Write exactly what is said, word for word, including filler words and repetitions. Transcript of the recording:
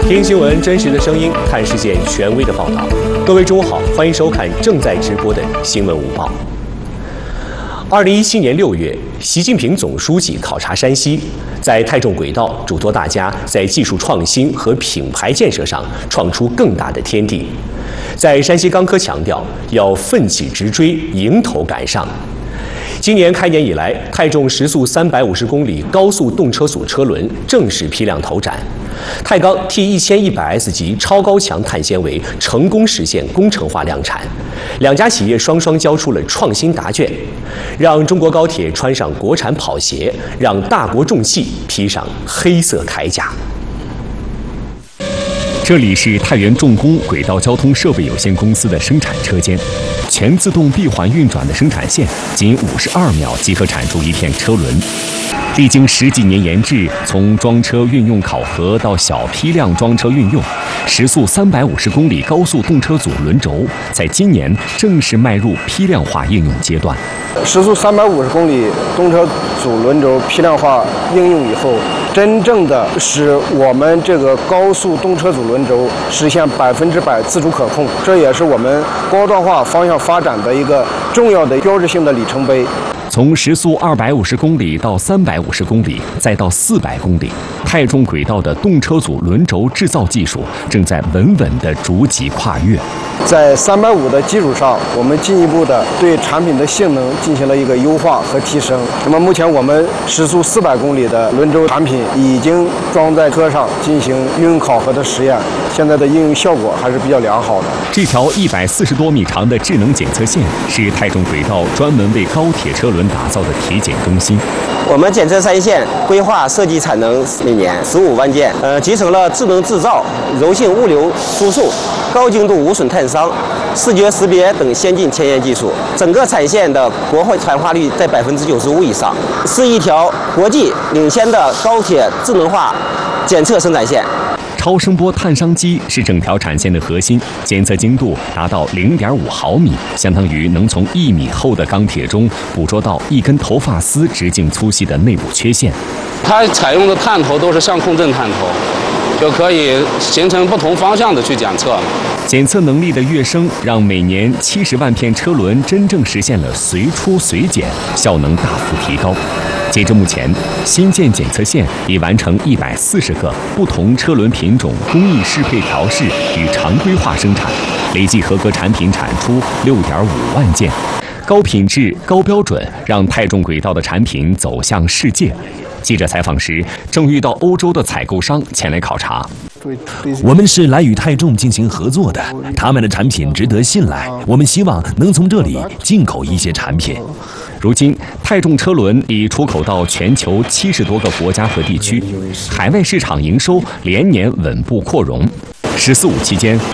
听新闻真实的声音，看事件权威的报道。各位中午好，欢迎收看正在直播的新闻午报。二零一七年六月，习近平总书记考察山西，在太重轨道嘱托大家在技术创新和品牌建设上创出更大的天地。在山西钢科强调要奋起直追，迎头赶上。今年开年以来，太重时速三百五十公里高速动车组车轮正式批量投产，太钢 T 一千一百 S 级超高强碳纤维成功实现工程化量产，两家企业双双交出了创新答卷，让中国高铁穿上国产跑鞋，让大国重器披上黑色铠甲。 这里是太原重工轨道交通设备有限公司的生产车间，全自动闭环运转的生产线，仅五十二秒即可产出一片车轮。历经十几年研制，从装车运用考核到小批量装车运用，时速三百五十公里高速动车组轮轴，在今年正式迈入批量化应用阶段。 时速三百五十公里动车组轮轴批量化应用以后，真正的使我们这个高速动车组轮轴实现百分之百自主可控，这也是我们高端化方向发展的一个重要的标志性的里程碑。 从时速二百五十公里到三百五十公里，再到四百公里，太重轨道的动车组轮轴制造技术正在稳稳地逐级跨越。 在三百五的基础上，我们进一步的对产品的性能进行了一个优化和提升。那么目前我们时速四百公里的轮轴产品已经装在车上进行应用考核的实验，现在的应用效果还是比较良好的。 这条一百四十多米长的智能检测线是太重轨道专门为高铁车轮打造的体检中心。 我们检测三线规划设计产能每年十五万件，呃，集成了智能制造、柔性物流输送、高精度无损碳商、视觉识别等先进前沿技术。整个产线的国产化率在百分之九十五以上，是一条国际领先的高铁智能化检测生产线。 超声波探伤机是整条产线的核心，检测精度达到零点五毫米，相当于能从一米厚的钢铁中捕捉到一根头发丝直径粗细的内部缺陷。 它采用的探头都是相控阵探头，就可以形成不同方向的去检测。 检测能力的跃升，让每年七十万片车轮真正实现了随出随检，效能大幅提高。截至目前，新建检测线已完成一百四十个不同车轮品种工艺适配调试与常规化生产，累计合格产品产出六点五万件。高品质、高标准，让太重轨道的产品走向世界。记者采访时，正遇到欧洲的采购商前来考察。 我们是来与太重进行合作的，他们的产品值得信赖，我们希望能从这里进口一些产品。 如今，太重车轮已出口到全球七十多个国家和地区，海外市场营收连年稳步扩容。十四五期间，